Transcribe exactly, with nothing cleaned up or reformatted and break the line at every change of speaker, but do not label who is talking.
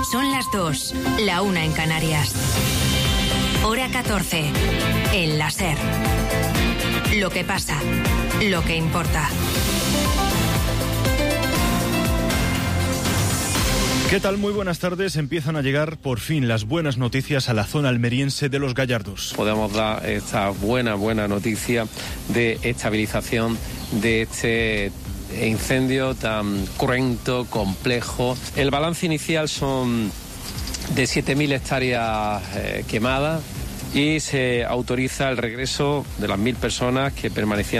Son las dos, la una en Canarias. Hora catorce, en la SER. Lo que pasa, lo que importa.
¿Qué tal? Muy buenas tardes. Empiezan a llegar por fin las buenas noticias a la zona almeriense de Los Gallardos.
Podemos dar esta buena, buena noticia de estabilización de este incendio tan cruento, complejo. El balance inicial son de siete mil hectáreas eh, quemadas y se autoriza el regreso de las mil personas que permanecían